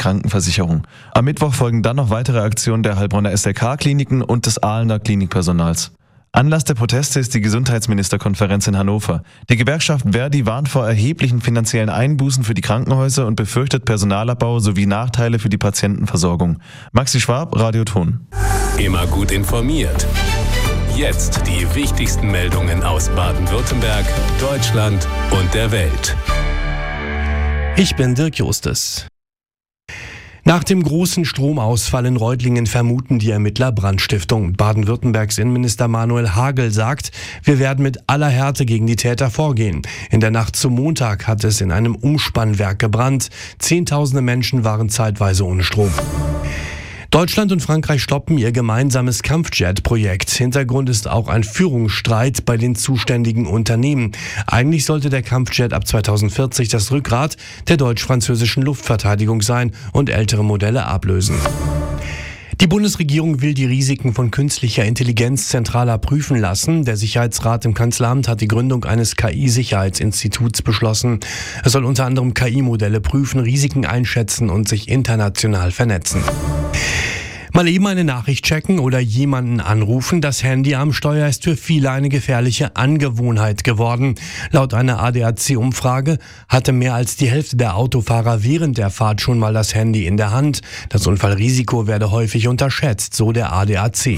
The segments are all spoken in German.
Krankenversicherung. Am Mittwoch folgen dann noch weitere Aktionen der Heilbronner SLK-Kliniken und des Ahlener Klinikpersonals. Anlass der Proteste ist die Gesundheitsministerkonferenz in Hannover. Die Gewerkschaft Verdi warnt vor erheblichen finanziellen Einbußen für die Krankenhäuser und befürchtet Personalabbau sowie Nachteile für die Patientenversorgung. Maxi Schwab, Radio Ton. Immer gut informiert. Jetzt die wichtigsten Meldungen aus Baden-Württemberg, Deutschland und der Welt. Ich bin Dirk Justes. Nach dem großen Stromausfall in Reutlingen vermuten die Ermittler Brandstiftung. Baden-Württembergs Innenminister Manuel Hagel sagt, wir werden mit aller Härte gegen die Täter vorgehen. In der Nacht zum Montag hat es in einem Umspannwerk gebrannt. Zehntausende Menschen waren zeitweise ohne Strom. Deutschland und Frankreich stoppen ihr gemeinsames Kampfjet-Projekt. Hintergrund ist auch ein Führungsstreit bei den zuständigen Unternehmen. Eigentlich sollte der Kampfjet ab 2040 das Rückgrat der deutsch-französischen Luftverteidigung sein und ältere Modelle ablösen. Die Bundesregierung will die Risiken von künstlicher Intelligenz zentraler prüfen lassen. Der Sicherheitsrat im Kanzleramt hat die Gründung eines KI-Sicherheitsinstituts beschlossen. Es soll unter anderem KI-Modelle prüfen, Risiken einschätzen und sich international vernetzen. Mal eben eine Nachricht checken oder jemanden anrufen. Das Handy am Steuer ist für viele eine gefährliche Angewohnheit geworden. Laut einer ADAC-Umfrage hatte mehr als die Hälfte der Autofahrer während der Fahrt schon mal das Handy in der Hand. Das Unfallrisiko werde häufig unterschätzt, so der ADAC.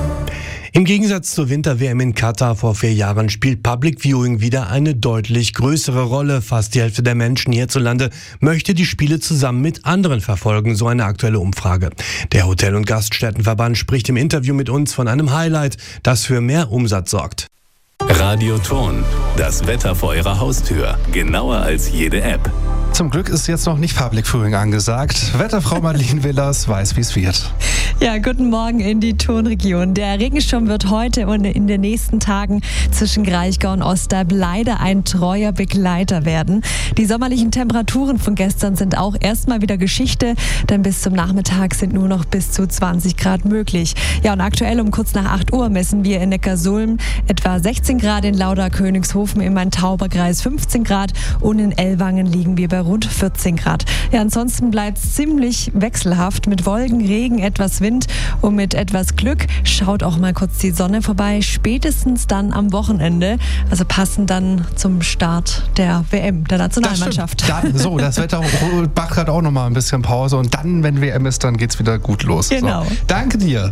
Im Gegensatz zur Winter-WM in Katar vor 4 Jahren spielt Public Viewing wieder eine deutlich größere Rolle. Fast die Hälfte der Menschen hierzulande möchte die Spiele zusammen mit anderen verfolgen, so eine aktuelle Umfrage. Der Hotel- und Gaststättenverband spricht im Interview mit uns von einem Highlight, das für mehr Umsatz sorgt. Radio Ton, das Wetter vor Ihrer Haustür, genauer als jede App. Zum Glück ist jetzt noch nicht Public Viewing angesagt. Wetterfrau Marlene Willers weiß, wie es wird. Ja, guten Morgen in die Tonregion. Der Regensturm wird heute und in den nächsten Tagen zwischen Kraichgau und Ostalb leider ein treuer Begleiter werden. Die sommerlichen Temperaturen von gestern sind auch erstmal wieder Geschichte, denn bis zum Nachmittag sind nur noch bis zu 20 Grad möglich. Ja, und aktuell um kurz nach 8 Uhr messen wir in Neckarsulm etwa 16 Grad, in Lauda-Königshofen im Main-Tauber-Kreis 15 Grad und in Ellwangen liegen wir bei rund 14 Grad. Ja, ansonsten bleibt es ziemlich wechselhaft mit Wolken, Regen, etwas Wind und mit etwas Glück schaut auch mal kurz die Sonne vorbei, spätestens dann am Wochenende, also passend dann zum Start der WM, der Nationalmannschaft. Das Wetter macht gerade auch noch mal ein bisschen Pause und dann, wenn WM ist, dann geht's wieder gut los. Genau. So. Danke dir.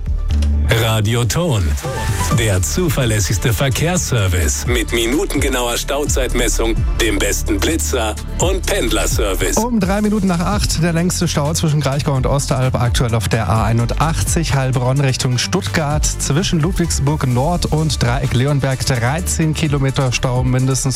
Radio Ton, der zuverlässigste Verkehrsservice mit minutengenauer Stauzeitmessung, dem besten Blitzer und Pendlerservice. Um 3 Minuten nach 8 der längste Stau zwischen Kraichgau und Ostalb, aktuell auf der A81 Heilbronn Richtung Stuttgart, zwischen Ludwigsburg Nord und Dreieck Leonberg 13 Kilometer Stau, mindestens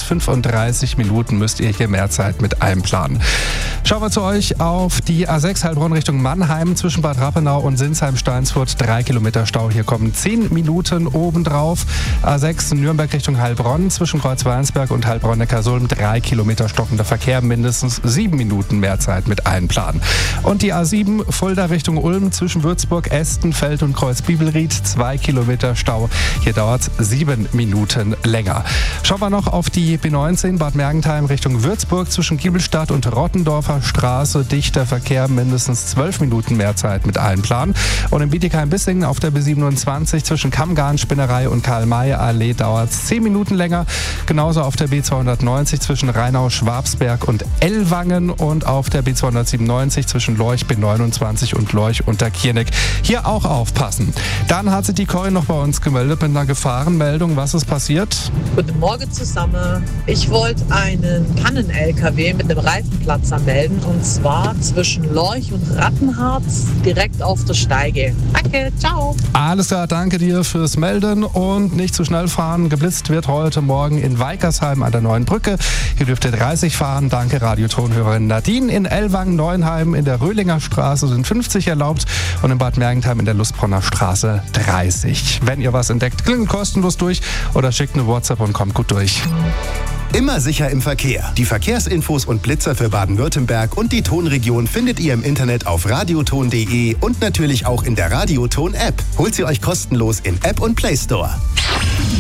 35 Minuten müsst ihr hier mehr Zeit mit einplanen. Schauen wir zu euch auf die A6 Heilbronn Richtung Mannheim, zwischen Bad Rappenau und Sinsheim-Steinsfurt 3 Kilometer Stau. Hier kommen 10 Minuten obendrauf. A6 Nürnberg Richtung Heilbronn, zwischen Kreuzweinsberg und Heilbronn-Neckarsulm 3 Kilometer stockender Verkehr, mindestens 7 Minuten mehr Zeit mit einplanen. Und die A7 Fulda Richtung Ulm, zwischen Würzburg, Estenfeld und Kreuzbibelried 2 Kilometer Stau. Hier dauert es 7 Minuten länger. Schauen wir noch auf die B19 Bad Mergentheim Richtung Würzburg, zwischen Giebelstadt und Rottendorfer Straße dichter Verkehr, mindestens 12 Minuten mehr Zeit mit einplanen. Und in Bietigheim-Bissingen auf der B27 zwischen Kammgarn-Spinnerei und Karl-May-Allee dauert es 10 Minuten länger. Genauso auf der B290 zwischen Rheinau-Schwabsberg und Ellwangen und auf der B297 zwischen Lorch B29 und Lorch unter Kierneck. Hier auch aufpassen. Dann hat sich die Corinne noch bei uns gemeldet mit einer Gefahrenmeldung. Was ist passiert? Guten Morgen zusammen. Ich wollte einen Pannen-LKW mit einem Reifenplatzer melden und zwar zwischen Lorch und Rattenharz direkt auf der Steige. Danke, ciao. Alles klar, danke dir fürs Melden und nicht zu schnell fahren. Geblitzt wird heute Morgen in Weikersheim an der Neuen Brücke. Hier dürft ihr 30 fahren. Danke Radiotonhörerin Nadine. In Ellwangen-Neuenheim in der Röhlinger Straße sind 50 erlaubt und in Bad Mergentheim in der Lustbronner Straße 30. Wenn ihr was entdeckt, klingelt kostenlos durch oder schickt eine WhatsApp und kommt gut durch. Immer sicher im Verkehr. Die Verkehrsinfos und Blitzer für Baden-Württemberg und die Tonregion findet ihr im Internet auf radioton.de und natürlich auch in der Radioton-App. Holt sie euch kostenlos in App und Play Store.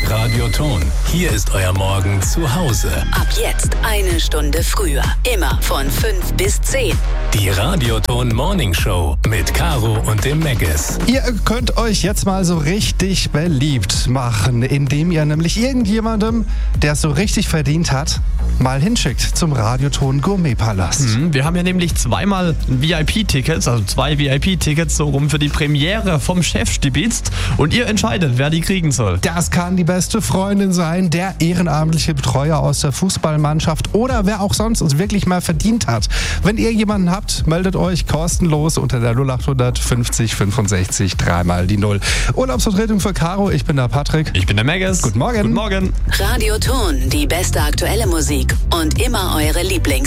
Radioton. Hier ist euer Morgen zu Hause. Ab jetzt 1 Stunde früher. Immer von 5 bis 10. Die Radioton Morning Show mit Caro und dem Megges. Ihr könnt euch jetzt mal so richtig beliebt machen, indem ihr nämlich irgendjemandem, der es so richtig verdient hat, mal hinschickt zum Radioton Gourmetpalast. Wir haben ja nämlich zweimal VIP-Tickets, also 2 VIP-Tickets so rum für die Premiere vom Chefstibitzt und ihr entscheidet, wer die kriegen soll. Das kann die beste Freundin sein, der ehrenamtliche Betreuer aus der Fußballmannschaft oder wer auch sonst uns wirklich mal verdient hat. Wenn ihr jemanden habt, meldet euch kostenlos unter der 0800 50 65 3 die 0. Urlaubsvertretung für Caro, ich bin der Patrick. Ich bin der Megges. Guten Morgen. Guten Morgen. Radioton, die beste aktuelle Musik und immer eure Lieblings